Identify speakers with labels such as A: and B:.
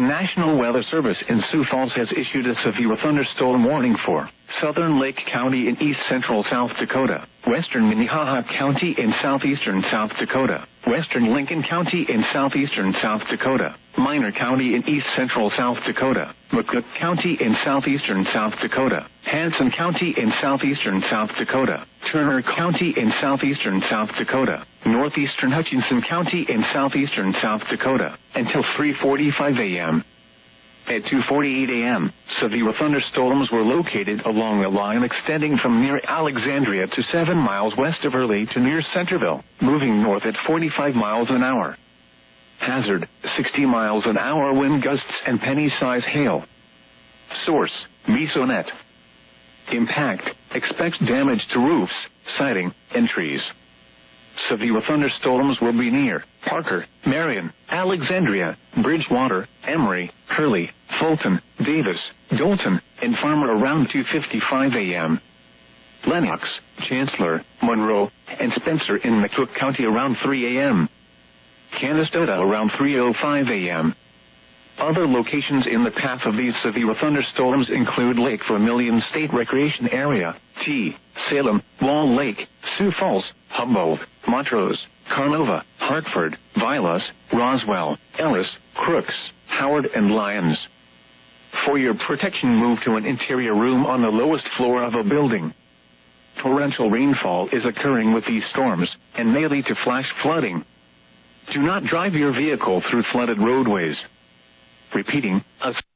A: National Weather Service in Sioux Falls has issued a severe thunderstorm warning for southern Lake County in east central South Dakota, western Minnehaha County in southeastern South Dakota, western Lincoln County in southeastern South Dakota, Minor County in east central South Dakota, McCook County in southeastern South Dakota, Hanson County in southeastern South Dakota, Turner County in southeastern South Dakota, northeastern Hutchinson County in southeastern South Dakota, until 3:45 a.m. At 2:48 a.m., severe thunderstorms were located along a line extending from near Alexandria to 7 miles west of Early to near Centerville, moving north at 45 miles an hour. Hazard, 60 miles an hour wind gusts and penny-size hail. Source, Mesonet. Impact, expects damage to roofs, siding, and trees. Severe thunderstorms will be near Parker, Marion, Alexandria, Bridgewater, Emory, Hurley, Fulton, Davis, Dalton, and Farmer around 2:55 a.m. Lenox, Chancellor, Monroe, and Spencer in McCook County around 3 a.m. Canastota around 3:05 a.m. Other locations in the path of these severe thunderstorms include Lake Vermilion State Recreation Area, T. Salem, Wall Lake, Sioux Falls, Humboldt, Montrose, Carnova, Hartford, Vilas, Roswell, Ellis, Crooks, Howard, and Lyons. For your protection, move to an interior room on the lowest floor of a building. Torrential rainfall is occurring with these storms and may lead to flash flooding. Do not drive your vehicle through flooded roadways. Repeating, a